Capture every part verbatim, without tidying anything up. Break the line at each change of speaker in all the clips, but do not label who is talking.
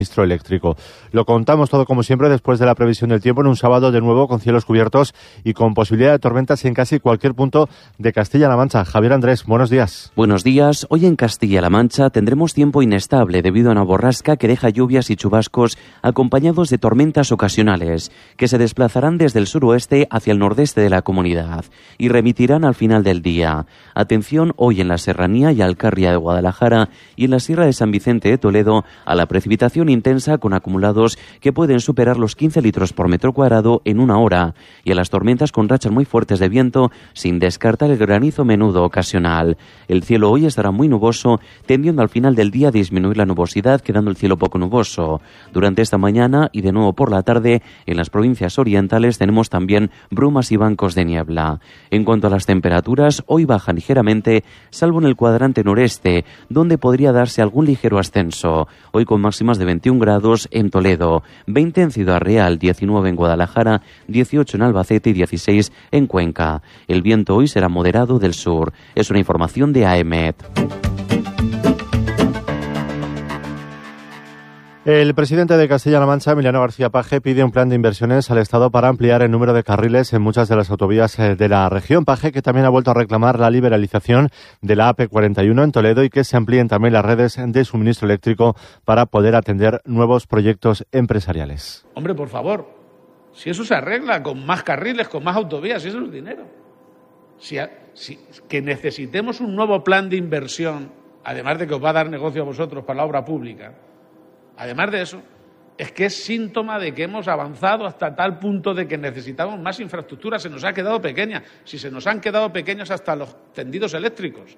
suministro eléctrico. Lo contamos todo como siempre después de la previsión del tiempo en un sábado de nuevo con cielos cubiertos y con posibilidad de tormentas en casi cualquier punto de Castilla-La Mancha. Javier Andrés, buenos días.
Buenos días. Hoy en Castilla-La Mancha tendremos tiempo inestable debido a una borrasca que deja lluvias y chubascos acompañados de tormentas ocasionales que se desplazarán desde el suroeste hacia el nordeste de la comunidad y remitirán al final del día. Atención hoy en la Serranía y Alcarria de Guadalajara y en la Sierra de San Vicente de Toledo a la precipitación intensa con acumulados que pueden superar los quince litros por metro cuadrado en una hora y a las tormentas con rachas muy fuertes de viento, sin descartar el granizo menudo ocasional. El cielo hoy estará muy nuboso, tendiendo al final del día a disminuir la nubosidad, quedando el cielo poco nuboso. Durante esta mañana y de nuevo por la tarde, en las provincias orientales tenemos también brumas y bancos de niebla. En cuanto a las temperaturas, hoy bajan ligeramente, salvo en el cuadrante noreste, donde podría darse algún ligero ascenso. Hoy con máximas de veintiún grados en Toledo, veinte en Ciudad Real, diecinueve en Guadalajara, dieciocho en Albacete y dieciséis en Cuenca. El viento hoy será moderado del sur. Es una información de A E M E T.
El presidente de Castilla-La Mancha, Emiliano García Paje, pide un plan de inversiones al Estado para ampliar el número de carriles en muchas de las autovías de la región. Paje, que también ha vuelto a reclamar la liberalización de la A P cuarenta y uno en Toledo y que se amplíen también las redes de suministro eléctrico para poder atender nuevos proyectos empresariales.
Hombre, por favor, si eso se arregla con más carriles, con más autovías, si eso es dinero. Si, si que necesitemos un nuevo plan de inversión, además de que os va a dar negocio a vosotros para la obra pública. Además de eso, es que es síntoma de que hemos avanzado hasta tal punto de que necesitamos más infraestructura. Se nos ha quedado pequeña. Si se nos han quedado pequeños hasta los tendidos eléctricos.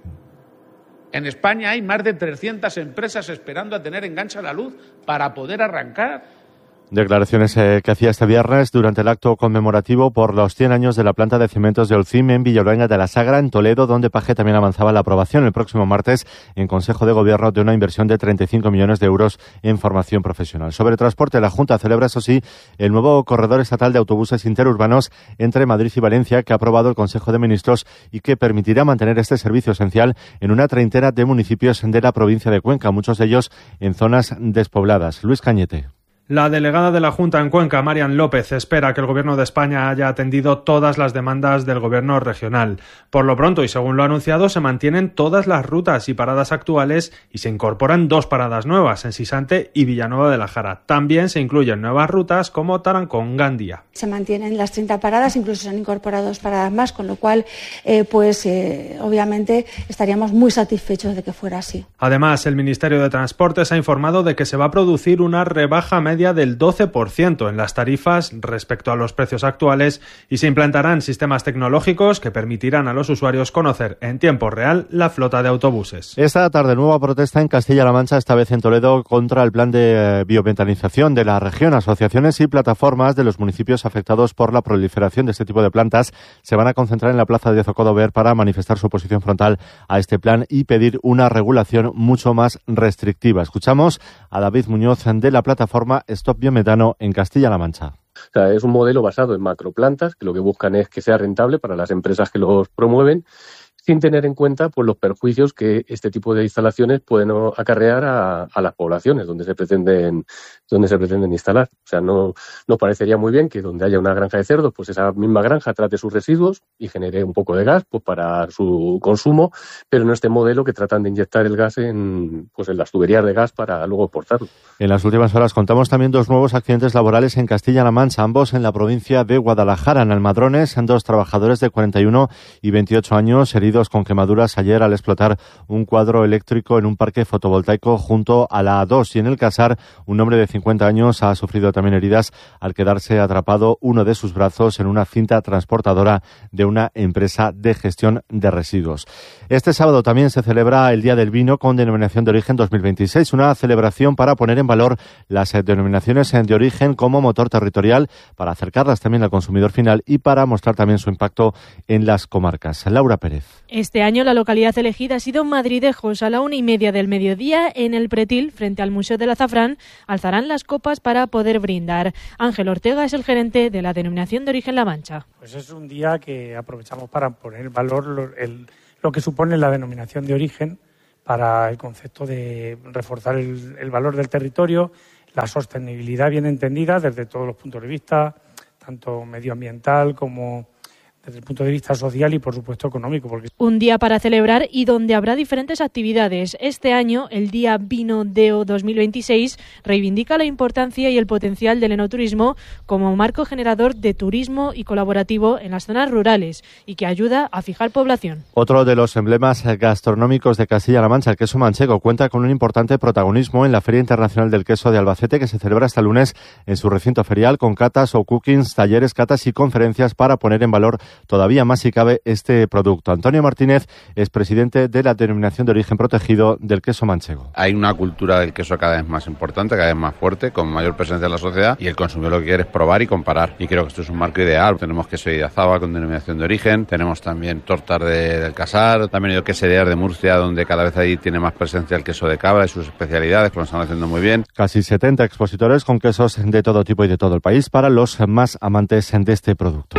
En España hay más de trescientas empresas esperando a tener enganche a la luz para poder arrancar.
Declaraciones eh, que hacía este viernes durante el acto conmemorativo por los cien años de la planta de cementos de Holcim en Villaluenga de la Sagra, en Toledo, donde Paje también avanzaba la aprobación el próximo martes en Consejo de Gobierno de una inversión de treinta y cinco millones de euros en formación profesional. Sobre transporte, la Junta celebra, eso sí, el nuevo corredor estatal de autobuses interurbanos entre Madrid y Valencia, que ha aprobado el Consejo de Ministros y que permitirá mantener este servicio esencial en una treintena de municipios de la provincia de Cuenca, muchos de ellos en zonas despobladas. Luis Cañete.
La delegada de la Junta en Cuenca, Marian López, espera que el Gobierno de España haya atendido todas las demandas del Gobierno regional. Por lo pronto, y según lo anunciado, se mantienen todas las rutas y paradas actuales y se incorporan dos paradas nuevas en Sisante y Villanueva de la Jara. También se incluyen nuevas rutas como Tarancón-Gandía.
Se mantienen las treinta paradas, incluso se han incorporado dos paradas más, con lo cual, eh, pues eh, obviamente estaríamos muy satisfechos de que fuera así.
Además, el Ministerio de Transportes ha informado de que se va a producir una rebaja media del doce por ciento en las tarifas respecto a los precios actuales y se implantarán sistemas tecnológicos que permitirán a los usuarios conocer en tiempo real la flota de autobuses.
Esta tarde nueva protesta en Castilla-La Mancha, esta vez en Toledo, contra el plan de biometanización de la región. Asociaciones y plataformas de los municipios afectados por la proliferación de este tipo de plantas se van a concentrar en la plaza de Zocodover para manifestar su oposición frontal a este plan y pedir una regulación mucho más restrictiva. Escuchamos a David Muñoz de la plataforma Stop Biometano en Castilla-La Mancha.
O sea, es un modelo basado en macroplantas que lo que buscan es que sea rentable para las empresas que los promueven, sin tener en cuenta pues los perjuicios que este tipo de instalaciones pueden acarrear a, a las poblaciones donde se pretenden donde se pretenden instalar. O sea, no nos parecería muy bien que donde haya una granja de cerdos, pues esa misma granja trate sus residuos y genere un poco de gas pues para su consumo, pero no este modelo que tratan de inyectar el gas en pues en las tuberías de gas para luego exportarlo.
En las últimas horas contamos también dos nuevos accidentes laborales en Castilla-La Mancha, ambos en la provincia de Guadalajara. En Almadrones, dos trabajadores de cuarenta y uno y veintiocho años heridos con quemaduras ayer al explotar un cuadro eléctrico en un parque fotovoltaico junto a la A dos. Y en el Casar, un hombre de cincuenta años ha sufrido también heridas al quedarse atrapado uno de sus brazos en una cinta transportadora de una empresa de gestión de residuos. Este sábado también se celebra el Día del Vino con denominación de origen dos mil veintiséis, una celebración para poner en valor las denominaciones de origen como motor territorial, para acercarlas también al consumidor final y para mostrar también su impacto en las comarcas. Laura Pérez.
Este año la localidad elegida ha sido Madridejos. A la una y media del mediodía, en el Pretil, frente al Museo del Azafrán, alzarán las copas para poder brindar. Ángel Ortega es el gerente de la denominación de origen La Mancha.
Pues es un día que aprovechamos para poner en valor lo, el, lo que supone la denominación de origen para el concepto de reforzar el, el valor del territorio, la sostenibilidad bien entendida desde todos los puntos de vista, tanto medioambiental como desde el punto de vista social y, por supuesto, económico. Porque...
Un día para celebrar y donde habrá diferentes actividades. Este año, el Día Vino Deo dos mil veintiséis reivindica la importancia y el potencial del enoturismo como marco generador de turismo y colaborativo en las zonas rurales y que ayuda a fijar población.
Otro de los emblemas gastronómicos de Castilla-La Mancha, el queso manchego, cuenta con un importante protagonismo en la Feria Internacional del Queso de Albacete, que se celebra hasta el lunes en su recinto ferial, con catas o cookings, talleres, catas y conferencias para poner en valor todavía más si cabe este producto. Antonio Martínez es presidente de la Denominación de Origen Protegido del Queso Manchego.
Hay una cultura del queso cada vez más importante, cada vez más fuerte, con mayor presencia en la sociedad, y el consumidor lo que quiere es probar y comparar. Y creo que esto es un marco ideal. Tenemos queso de Idiazaba con denominación de origen, tenemos también tortas de, del Casar, también el queserías de Murcia, donde cada vez ahí tiene más presencia el queso de cabra y sus especialidades, que lo están haciendo muy bien.
Casi setenta expositores con quesos de todo tipo y de todo el país para los más amantes de este producto.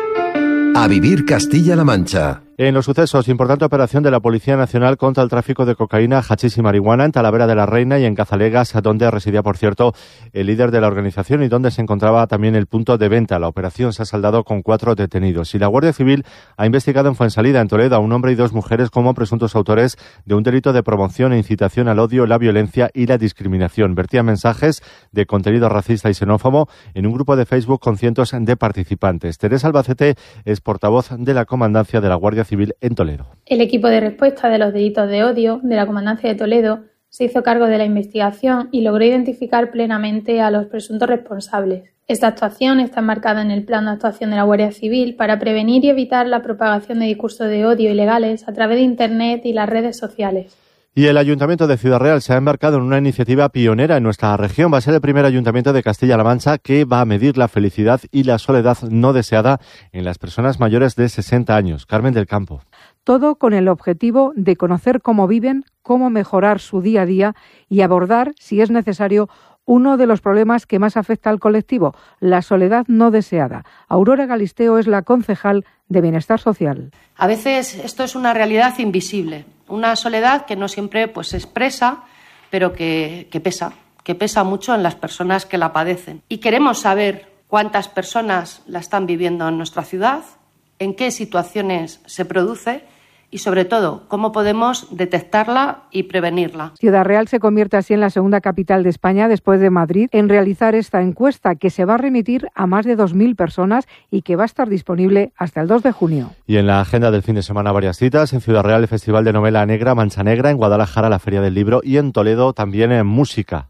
A vivir Castilla-La Mancha.
En los sucesos, importante operación de la Policía Nacional contra el tráfico de cocaína, hachís y marihuana en Talavera de la Reina y en Cazalegas, donde residía, por cierto, el líder de la organización y donde se encontraba también el punto de venta. La operación se ha saldado con cuatro detenidos. Y la Guardia Civil ha investigado en Fuensalida, en Toledo, a un hombre y dos mujeres como presuntos autores de un delito de promoción e incitación al odio, la violencia y la discriminación. Vertían mensajes de contenido racista y xenófobo en un grupo de Facebook con cientos de participantes. Teresa Albacete es portavoz de la Comandancia de la Guardia Civil en Toledo.
El equipo de respuesta de los delitos de odio de la Comandancia de Toledo se hizo cargo de la investigación y logró identificar plenamente a los presuntos responsables. Esta actuación está enmarcada en el plan de actuación de la Guardia Civil para prevenir y evitar la propagación de discursos de odio ilegales a través de Internet y las redes sociales.
Y el Ayuntamiento de Ciudad Real se ha embarcado en una iniciativa pionera en nuestra región. Va a ser el primer ayuntamiento de Castilla-La Mancha que va a medir la felicidad y la soledad no deseada en las personas mayores de sesenta años. Carmen del Campo.
Todo con el objetivo de conocer cómo viven, cómo mejorar su día a día y abordar, si es necesario, uno de los problemas que más afecta al colectivo, la soledad no deseada. Aurora Galisteo es la concejal de Bienestar Social.
A veces esto es una realidad invisible, una soledad que no siempre pues, se expresa, pero que, que pesa, que pesa mucho en las personas que la padecen. Y queremos saber cuántas personas la están viviendo en nuestra ciudad, en qué situaciones se produce y, sobre todo, cómo podemos detectarla y prevenirla.
Ciudad Real se convierte así en la segunda capital de España, después de Madrid, en realizar esta encuesta que se va a remitir a más de dos mil personas y que va a estar disponible hasta el dos de junio.
Y en la agenda del fin de semana varias citas. En Ciudad Real el Festival de Novela Negra Mancha Negra, en Guadalajara la Feria del Libro y en Toledo también en música.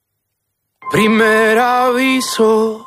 Primer aviso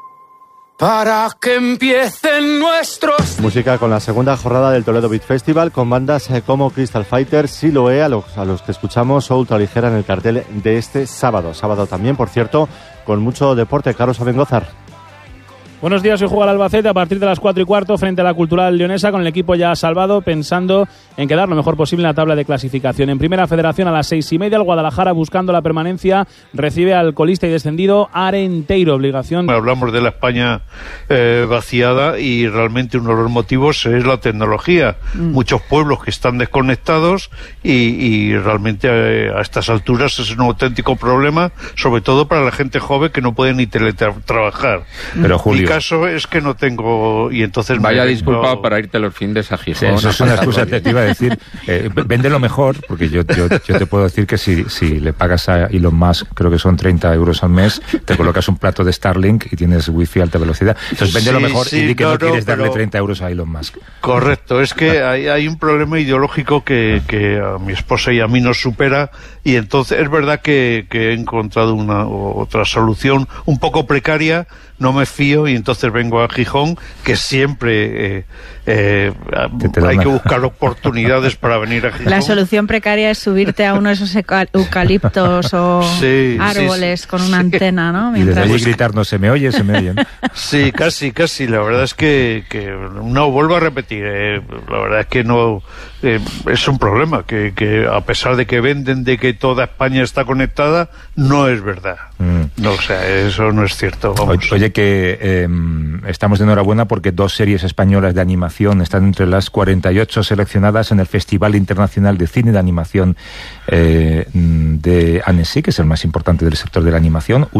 para que empiecen nuestros...
Música con la segunda jornada del Toledo Beat Festival, con bandas como Crystal Fighter, Siloé, a los, a los que escuchamos, o Ultra Ligera en el cartel de este sábado. Sábado también, por cierto, con mucho deporte. Carlos Abengozar.
Buenos días, hoy juega el Albacete a partir de las cuatro y cuarto frente a la Cultural Leonesa, con el equipo ya salvado, pensando en quedar lo mejor posible en la tabla de clasificación. En Primera Federación a las seis y media, el Guadalajara, buscando la permanencia, recibe al colista y descendido Arenteiro. Obligación.
Hablamos de la España eh, vaciada y realmente uno de los motivos es la tecnología. Mm. Muchos pueblos que están desconectados y, y realmente eh, a estas alturas es un auténtico problema, sobre todo para la gente joven que no puede ni teletrabajar.
Pero Julio,
mi caso es que no tengo y entonces
vaya
me
disculpa
vengo...
para irte los fines a Gijón.
Sí, eso es una excusa, te, te iba a decir, eh, vende lo mejor, porque yo, yo, yo te puedo decir que si, si le pagas a Elon Musk, creo que son treinta euros al mes, te colocas un plato de Starlink y tienes wifi a alta velocidad. Entonces vende sí, lo mejor sí, y di que no, no quieres no, darle pero... treinta euros a Elon Musk.
Correcto, es que hay, hay un problema ideológico que, que a mi esposa y a mí nos supera, y entonces es verdad que, que he encontrado una otra solución un poco precaria, no me fío y entonces vengo a Gijón, que siempre eh, eh, hay que buscar oportunidades para venir a Gijón.
La solución precaria es subirte a uno de esos eucaliptos o
sí,
árboles
sí,
con una
sí.
antena, ¿no?
Mientras... Y desde allí gritar, no se me oye, se me oyen.
Sí, casi, casi. La verdad es que, que no, vuelvo a repetir, eh, la verdad es que no, eh, es un problema, que, que a pesar de que venden de que toda España está conectada, no es verdad. Mm. No, o sea, eso no es cierto. Vamos.
Oye, que eh, estamos de enhorabuena porque dos series españolas de animación están entre las cuarenta y ocho seleccionadas en el Festival Internacional de Cine de Animación eh, de Annecy, que es el más importante del sector de la animación.